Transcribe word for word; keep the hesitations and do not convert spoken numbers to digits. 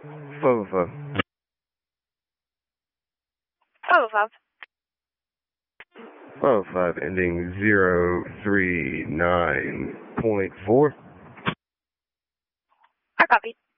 Five five. Five five. Five five ending zero three nine point four. I copy.